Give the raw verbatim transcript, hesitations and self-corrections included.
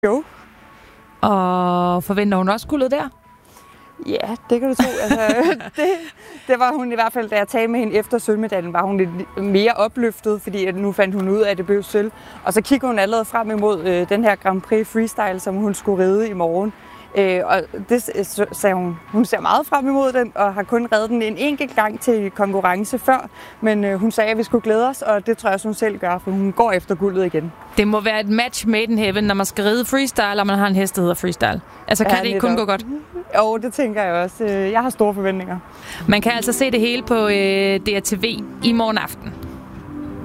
Jo. Og forventer hun også guldet der? Ja, det kan du tro. Altså, det, det var hun i hvert fald, da jeg talte med hende efter sølvmedaljen, var hun lidt mere opløftet, fordi at nu fandt hun ud af, at det blev sølv. Og så kigger hun allerede frem imod øh, den her Grand Prix Freestyle, som hun skulle ride i morgen. Øh, og det sagde hun. Hun ser meget frem imod den, og har kun reddet den en enkelt gang til konkurrence før. Men øh, hun sagde, at vi skulle glæde os, og det tror jeg også, hun selv gør, for hun går efter guldet igen. Det må være et match made in heaven, når man skal ride freestyle, og man har en hest, der hedder freestyle. Altså, kan ja, det ikke kun gå godt? Jo, det tænker jeg også. Jeg har store forventninger. Man kan altså se det hele på øh, D R T V i morgen aften.